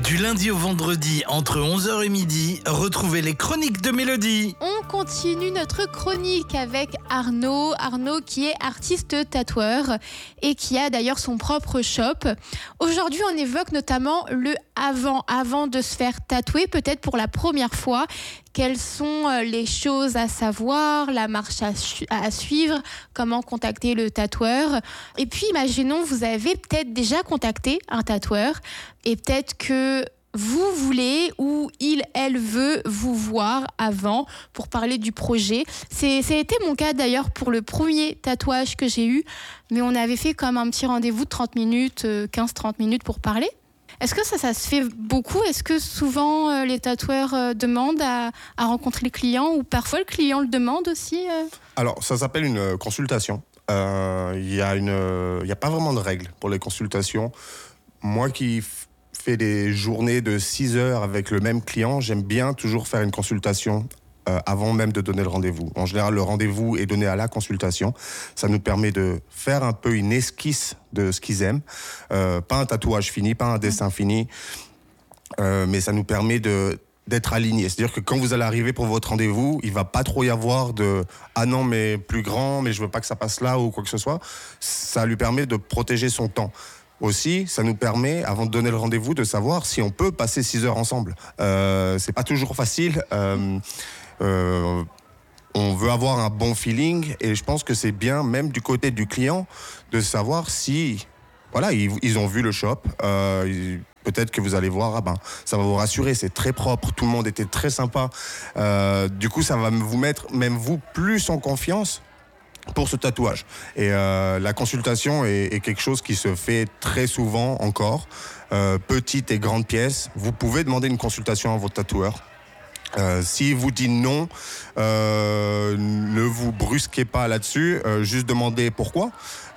Du lundi au vendredi, entre 11h et midi, retrouvez les chroniques de Mélodie. On continue notre chronique avec Arnaud. Arnaud qui est artiste tatoueur et qui a d'ailleurs son propre shop. Aujourd'hui, on évoque notamment le avant de se faire tatouer, peut-être pour la première fois. Quelles sont les choses à savoir, la marche à suivre, comment contacter le tatoueur. Et puis, imaginons, vous avez peut-être déjà contacté un tatoueur et peut-être que vous voulez ou elle veut vous voir avant pour parler du projet. Ça a été mon cas d'ailleurs pour le premier tatouage que j'ai eu, mais on avait fait comme un petit rendez-vous de 30 minutes, 15-30 minutes pour parler. Est-ce que ça se fait beaucoup ? Est-ce que souvent les tatoueurs demandent à rencontrer le client ou parfois le client le demande aussi Alors, ça s'appelle une consultation. Il y a pas vraiment de règles pour les consultations. Moi qui fais des journées de 6 heures avec le même client, j'aime bien toujours faire une consultation avant même de donner le rendez-vous. En général, le rendez-vous est donné à la consultation. Ça nous permet de faire un peu une esquisse de ce qu'ils aiment. Pas un tatouage fini, pas un dessin fini, mais ça nous permet d'être alignés. C'est-à-dire que quand vous allez arriver pour votre rendez-vous, il va pas trop y avoir de « Ah non, mais plus grand, mais je veux pas que ça passe là » ou quoi que ce soit. Ça lui permet de protéger son temps. Aussi, ça nous permet, avant de donner le rendez-vous, de savoir si on peut passer 6 heures ensemble. C'est pas toujours facile. On veut avoir un bon feeling et je pense que c'est bien, même du côté du client, de savoir si, voilà, ils ont vu le shop. Peut-être que vous allez voir, ça va vous rassurer, c'est très propre, tout le monde était très sympa. Du coup, ça va vous mettre, même vous, plus en confiance pour ce tatouage. Et la consultation est quelque chose qui se fait très souvent encore. Petite et grande pièce, vous pouvez demander une consultation à votre tatoueur. S'il vous dit non, ne vous brusquez pas là-dessus, juste demandez pourquoi.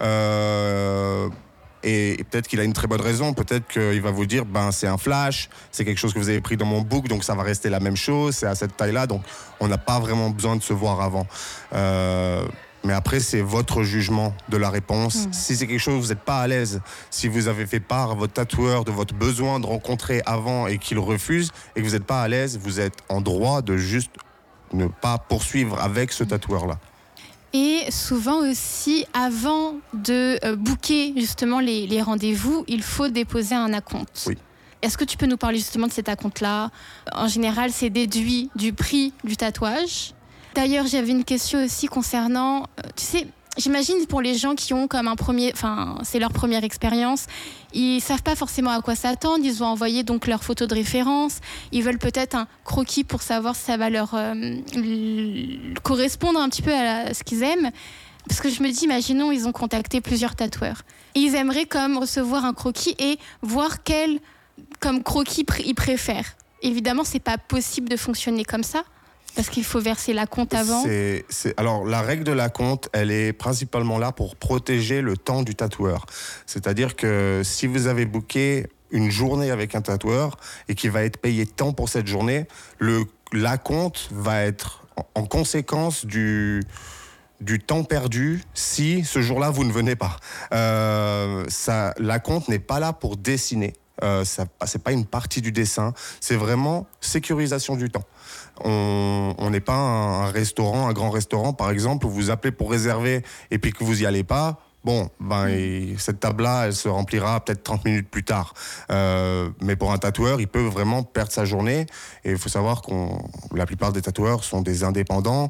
Et peut-être qu'il a une très bonne raison, peut-être qu'il va vous dire c'est un flash, c'est quelque chose que vous avez pris dans mon book, donc ça va rester la même chose, c'est à cette taille-là, donc on n'a pas vraiment besoin de se voir avant. Mais après, c'est votre jugement de la réponse. Si c'est quelque chose où vous n'êtes pas à l'aise, si vous avez fait part à votre tatoueur de votre besoin de rencontrer avant et qu'il refuse, et que vous n'êtes pas à l'aise, vous êtes en droit de juste ne pas poursuivre avec ce tatoueur-là. Et souvent aussi, avant de booker justement les rendez-vous, il faut déposer un acompte. Oui. Est-ce que tu peux nous parler justement de cet acompte-là ? En général, c'est déduit du prix du tatouage. D'ailleurs, j'avais une question aussi concernant, j'imagine pour les gens qui ont comme c'est leur première expérience, ils savent pas forcément à quoi s'attendre, ils ont envoyé donc leur photo de référence, ils veulent peut-être un croquis pour savoir si ça va leur correspondre un petit peu à ce qu'ils aiment. Parce que je me dis, imaginons, ils ont contacté plusieurs tatoueurs. Et ils aimeraient comme recevoir un croquis et voir quel comme croquis ils préfèrent. Évidemment, c'est pas possible de fonctionner comme ça. Parce qu'il faut verser l'acompte avant. Alors, la règle de l'acompte, elle est principalement là pour protéger le temps du tatoueur. C'est-à-dire que si vous avez booké une journée avec un tatoueur et qu'il va être payé tant pour cette journée, l'acompte va être en conséquence du temps perdu si ce jour-là, vous ne venez pas. L'acompte n'est pas là pour dessiner. C'est pas une partie du dessin, c'est vraiment sécurisation du temps. On n'est pas un restaurant, un grand restaurant par exemple, où vous appelez pour réserver et puis que vous y allez pas. Cette table-là, elle se remplira peut-être 30 minutes plus tard. Mais pour un tatoueur, il peut vraiment perdre sa journée. Et il faut savoir que la plupart des tatoueurs sont des indépendants.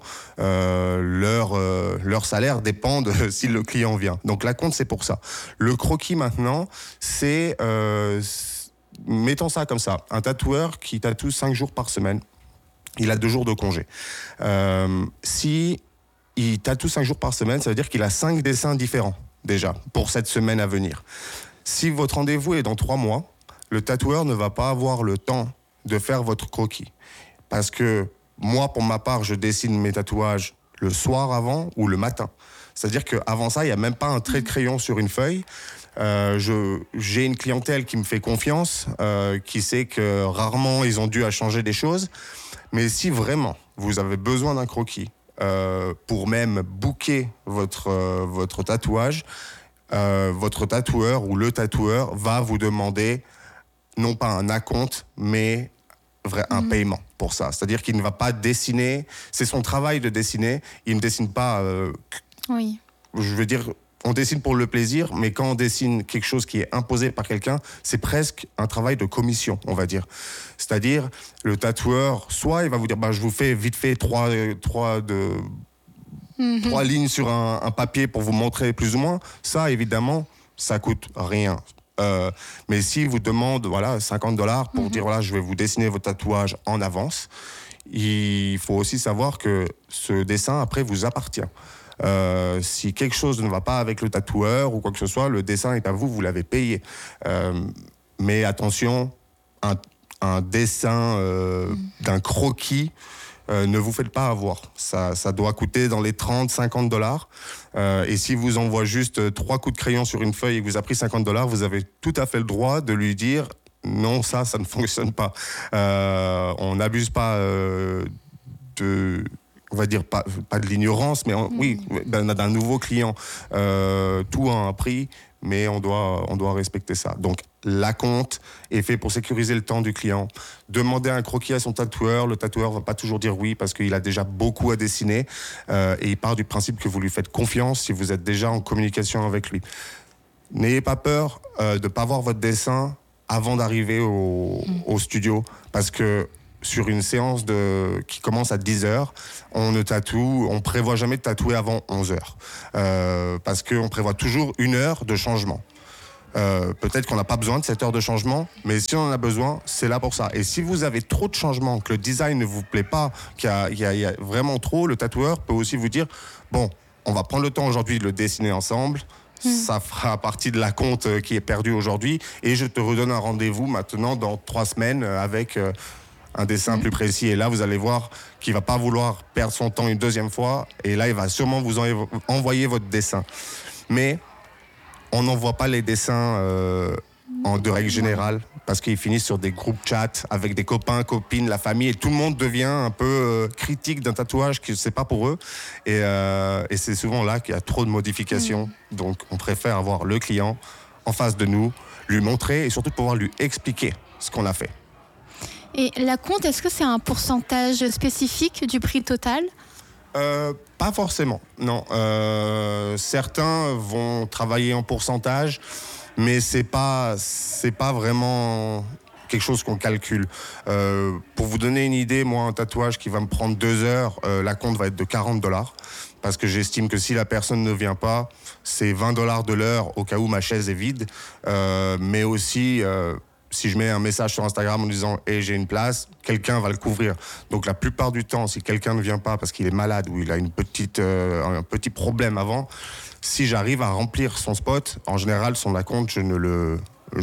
Leur salaire dépend de si le client vient. Donc l'acompte, c'est pour ça. Le croquis maintenant, c'est... mettons ça comme ça. Un tatoueur qui tatoue 5 jours par semaine, il a 2 jours de congé. Si il tatoue 5 jours par semaine, ça veut dire qu'il a 5 dessins différents, déjà, pour cette semaine à venir. Si votre rendez-vous est dans 3 mois, le tatoueur ne va pas avoir le temps de faire votre croquis. Parce que moi, pour ma part, je dessine mes tatouages le soir avant ou le matin. C'est-à-dire qu'avant ça, il n'y a même pas un trait de crayon sur une feuille. J'ai une clientèle qui me fait confiance, qui sait que rarement ils ont dû à changer des choses. Mais si vraiment vous avez besoin d'un croquis pour même booker votre tatouage, votre tatoueur ou le tatoueur va vous demander non pas un acompte, mais un paiement pour ça. C'est-à-dire qu'il ne va pas dessiner, c'est son travail de dessiner, il ne dessine pas... Oui. Je veux dire, on dessine pour le plaisir, mais quand on dessine quelque chose qui est imposé par quelqu'un, c'est presque un travail de commission, on va dire. C'est-à-dire, le tatoueur, soit il va vous dire, je vous fais vite fait trois lignes sur un papier pour vous montrer plus ou moins. Ça, évidemment, ça coûte rien. Mais s'il vous demande $50 pour dire je vais vous dessiner votre tatouage en avance, il faut aussi savoir que ce dessin après vous appartient. Si quelque chose ne va pas avec le tatoueur ou quoi que ce soit, le dessin est à vous, vous l'avez payé. Mais attention, un dessin d'un croquis, ne vous faites pas avoir. Ça doit coûter dans les $30-50. Et si vous envoie juste 3 coups de crayon sur une feuille et que vous a pris $50, vous avez tout à fait le droit de lui dire non, ça ne fonctionne pas. On n'abuse pas on va dire pas de l'ignorance, mais d'un nouveau client. Tout a un prix, mais on doit respecter ça. Donc, l'acompte est fait pour sécuriser le temps du client. Demandez un croquis à son tatoueur. Le tatoueur va pas toujours dire oui parce qu'il a déjà beaucoup à dessiner. Et il part du principe que vous lui faites confiance si vous êtes déjà en communication avec lui. N'ayez pas peur de ne pas voir votre dessin avant d'arriver au studio, parce que sur une séance qui commence à 10h, on prévoit jamais de tatouer avant 11h. Parce qu'on prévoit toujours 1 heure de changement. Peut-être qu'on n'a pas besoin de cette heure de changement, mais si on en a besoin, c'est là pour ça. Et si vous avez trop de changements, que le design ne vous plaît pas, qu'il y a vraiment trop, le tatoueur peut aussi vous dire, bon, on va prendre le temps aujourd'hui de le dessiner ensemble, ça fera partie de l'acompte qui est perdu aujourd'hui, et je te redonne un rendez-vous maintenant dans 3 semaines avec... un dessin plus précis, et là vous allez voir qu'il va pas vouloir perdre son temps une deuxième fois, et là il va sûrement vous envoyer votre dessin. Mais on n'envoie pas les dessins de règle générale, parce qu'ils finissent sur des groupes chat avec des copains, copines, la famille, et tout le monde devient un peu critique d'un tatouage que c'est pas pour eux, et c'est souvent là qu'il y a trop de modifications. Donc on préfère avoir le client en face de nous, lui montrer et surtout pouvoir lui expliquer ce qu'on a fait. Et l'acompte, est-ce que c'est un pourcentage spécifique du prix total ? Pas forcément, non. Certains vont travailler en pourcentage, mais c'est pas vraiment quelque chose qu'on calcule. Pour vous donner une idée, moi, un tatouage qui va me prendre 2 heures, l'acompte va être de $40, parce que j'estime que si la personne ne vient pas, c'est $20 de l'heure au cas où ma chaise est vide, mais aussi... si je mets un message sur Instagram en disant « j'ai une place », quelqu'un va le couvrir. Donc la plupart du temps, si quelqu'un ne vient pas parce qu'il est malade ou il a un petit problème avant, si j'arrive à remplir son spot, en général, son acompte, je le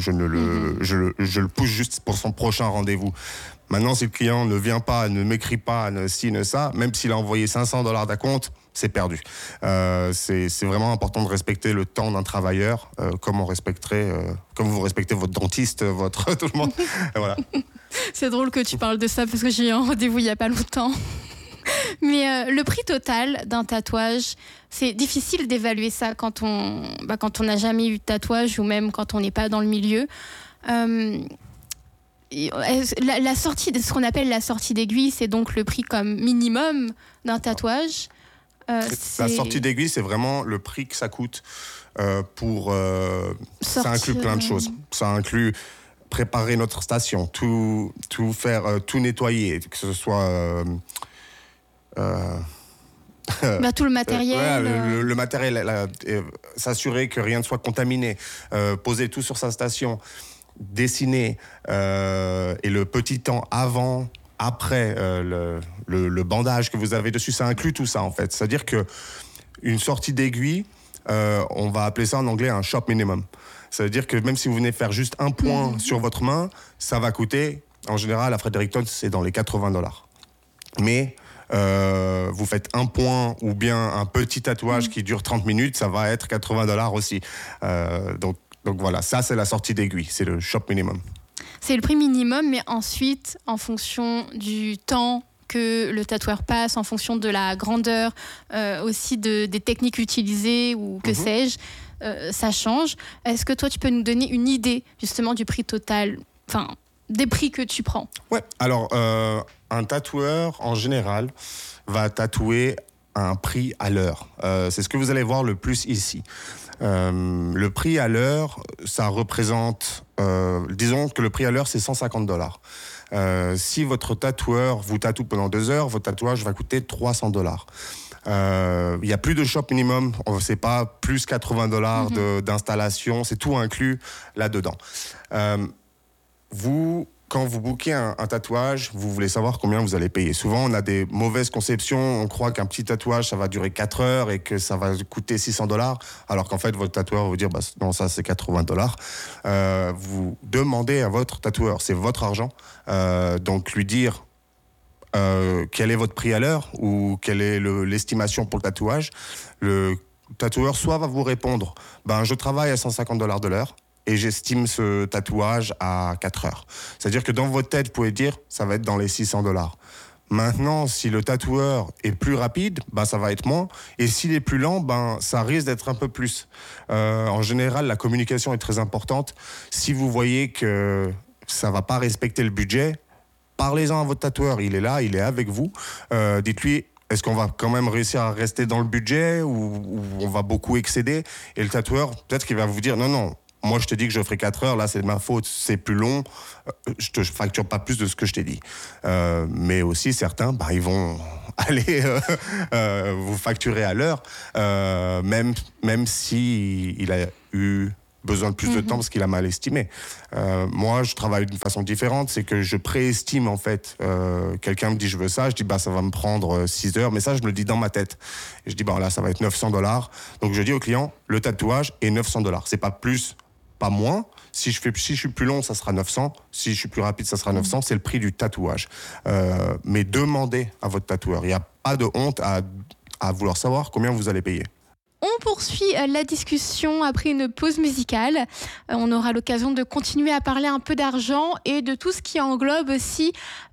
pousse juste pour son prochain rendez-vous. Maintenant, si le client ne vient pas, ne m'écrit pas, ne ci, ne ça, même s'il a envoyé $500 d'acompte, c'est perdu. C'est vraiment important de respecter le temps d'un travailleur, comme vous respectez votre dentiste, tout le monde. Voilà. C'est drôle que tu parles de ça parce que j'ai eu un rendez-vous il n'y a pas longtemps. Mais le prix total d'un tatouage, c'est difficile d'évaluer ça quand on n'a jamais eu de tatouage ou même quand on n'est pas dans le milieu. La sortie, ce qu'on appelle la sortie d'aiguille, c'est donc le prix comme minimum d'un tatouage. La sortie d'aiguille, c'est vraiment le prix que ça coûte ça inclut plein de choses. Ça inclut préparer notre station, tout faire, tout nettoyer, que ce soit... tout le matériel. Le matériel, s'assurer que rien ne soit contaminé, poser tout sur sa station, dessiner, et le petit temps avant... Après le bandage que vous avez dessus, ça inclut tout ça en fait. C'est-à-dire qu'une sortie d'aiguille, on va appeler ça en anglais un shop minimum. C'est-à-dire que même si vous venez faire juste un point sur votre main, ça va coûter, en général à Fredericton, c'est dans les $80. Mais vous faites un point ou bien un petit tatouage qui dure 30 minutes, ça va être $80 aussi. Donc voilà, ça c'est la sortie d'aiguille, c'est le shop minimum. C'est le prix minimum, mais ensuite, en fonction du temps que le tatoueur passe, en fonction de la grandeur, aussi des techniques utilisées ou que sais-je, ça change. Est-ce que toi, tu peux nous donner une idée justement du prix total des prix que tu prends? Ouais, alors un tatoueur en général va tatouer à un prix à l'heure. C'est ce que vous allez voir le plus ici. Le prix à l'heure, ça représente, disons que le prix à l'heure c'est $150. Si votre tatoueur vous tatoue pendant 2 heures, votre tatouage va coûter $300. Il n'y a plus de shop minimum, c'est pas plus $80 d'installation, c'est tout inclus là-dedans. Quand vous bookez un tatouage, vous voulez savoir combien vous allez payer. Souvent, on a des mauvaises conceptions. On croit qu'un petit tatouage, ça va durer 4 heures et que ça va coûter $600, alors qu'en fait, votre tatoueur va vous dire non, ça, c'est $80. Vous demandez à votre tatoueur, c'est votre argent, donc lui dire quel est votre prix à l'heure ou quelle est l'estimation pour le tatouage. Le tatoueur soit va vous répondre je travaille à $150 de l'heure et j'estime ce tatouage à 4 heures. C'est-à-dire que dans votre tête, vous pouvez dire ça va être dans les $600. Maintenant, si le tatoueur est plus rapide, ça va être moins. Et s'il est plus lent, ça risque d'être un peu plus. En général, la communication est très importante. Si vous voyez que ça va pas respecter le budget, parlez-en à votre tatoueur. Il est là, il est avec vous. Dites-lui, est-ce qu'on va quand même réussir à rester dans le budget ou on va beaucoup excéder? Et le tatoueur, peut-être qu'il va vous dire non, moi je te dis que je ferai 4 heures, là c'est de ma faute, c'est plus long, je te facture pas plus de ce que je t'ai dit. Mais aussi certains, ils vont aller vous facturer à l'heure, même si il a eu besoin de plus de temps parce qu'il a mal estimé. Moi, je travaille d'une façon différente, c'est que je préestime en fait. Quelqu'un me dit je veux ça, je dis ça va me prendre 6 heures, mais ça je me le dis dans ma tête. Et je dis là ça va être $900. Donc je dis au client le tatouage est $900. C'est pas plus, pas moins. Si je suis plus long, ça sera 900. Si je suis plus rapide, ça sera 900. C'est le prix du tatouage. Mais demandez à votre tatoueur. Il n'y a pas de honte à vouloir savoir combien vous allez payer. On poursuit la discussion après une pause musicale. On aura l'occasion de continuer à parler un peu d'argent et de tout ce qui englobe aussi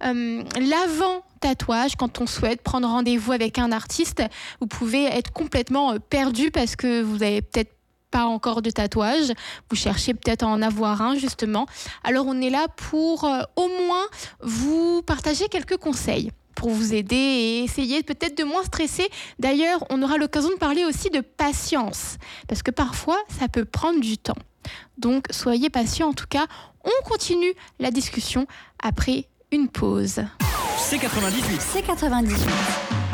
l'avant-tatouage. Quand on souhaite prendre rendez-vous avec un artiste, vous pouvez être complètement perdu parce que vous avez peut-être pas encore de tatouage, vous cherchez peut-être à en avoir un justement. Alors on est là pour au moins vous partager quelques conseils pour vous aider et essayer peut-être de moins stresser. D'ailleurs, on aura l'occasion de parler aussi de patience, parce que parfois, ça peut prendre du temps. Donc, soyez patients. En tout cas, on continue la discussion après une pause. C98. C98.